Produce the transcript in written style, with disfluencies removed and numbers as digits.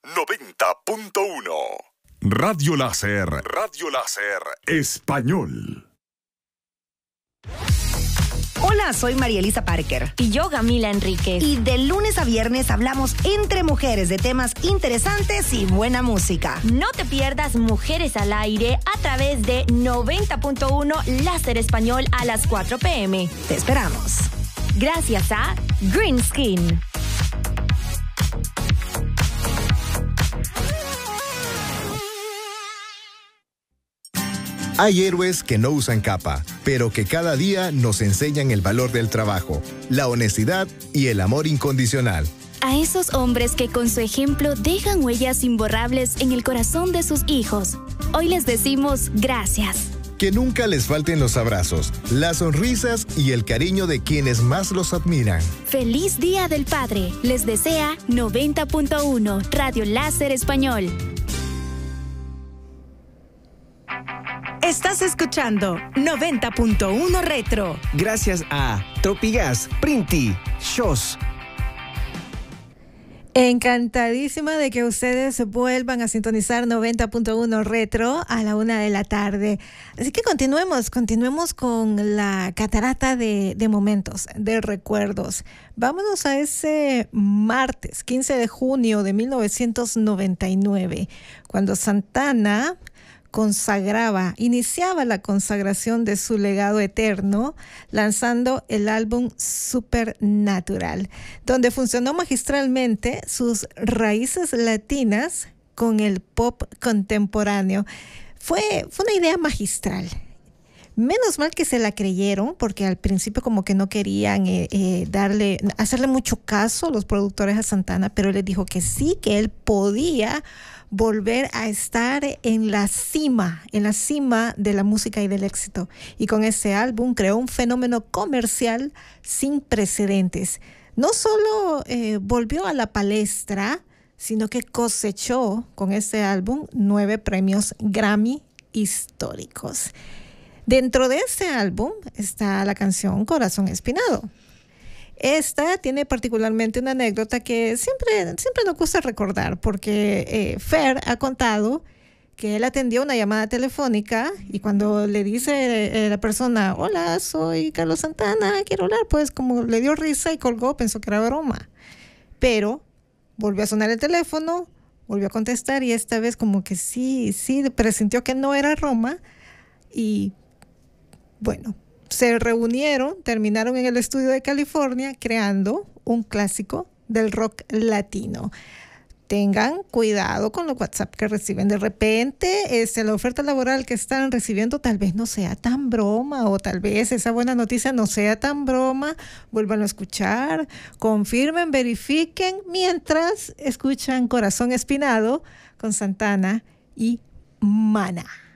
90.1. Radio Láser. Radio Láser Español. Hola, soy María Elisa Parker. Y yo, Gamila Enríquez. Y de lunes a viernes hablamos entre mujeres de temas interesantes y buena música. No te pierdas Mujeres al Aire a través de 90.1 Láser Español a las 4 p.m. Te esperamos. Gracias a Green Skin. Hay héroes que no usan capa, pero que cada día nos enseñan el valor del trabajo, la honestidad y el amor incondicional. A esos hombres que con su ejemplo dejan huellas imborrables en el corazón de sus hijos, hoy les decimos gracias. Que nunca les falten los abrazos, las sonrisas y el cariño de quienes más los admiran. ¡Feliz Día del Padre! Les desea 90.1 Radio Láser Español. Estás escuchando 90.1 Retro. Gracias a Tropigas, Printi, Shows. Encantadísima de que ustedes vuelvan a sintonizar 90.1 Retro a la 1 de la tarde. Así que continuemos con la catarata de momentos, de recuerdos. Vámonos a ese martes 15 de junio de 1999, cuando Santana iniciaba la consagración de su legado eterno, lanzando el álbum Supernatural, donde funcionó magistralmente sus raíces latinas con el pop contemporáneo. Fue una idea magistral. Menos mal que se la creyeron, porque al principio como que no querían hacerle mucho caso a los productores a Santana, pero él les dijo que sí, que él podía volver a estar en la cima de la música y del éxito. Y con ese álbum creó un fenómeno comercial sin precedentes. No solo volvió a la palestra, sino que cosechó con ese álbum 9 premios Grammy históricos. Dentro de ese álbum está la canción Corazón Espinado. Esta tiene particularmente una anécdota que siempre nos gusta recordar, porque Fer ha contado que él atendió una llamada telefónica y cuando le dice la persona, hola, soy Carlos Santana, quiero hablar, pues como le dio risa y colgó, pensó que era broma. Pero volvió a sonar el teléfono, volvió a contestar y esta vez como que sí presintió que no era broma y bueno, se reunieron, terminaron en el estudio de California creando un clásico del rock latino. Tengan cuidado con los WhatsApp que reciben. De repente, la oferta laboral que están recibiendo tal vez no sea tan broma, o tal vez esa buena noticia no sea tan broma. Vuelvan a escuchar, confirmen, verifiquen, mientras escuchan Corazón Espinado con Santana y Maná.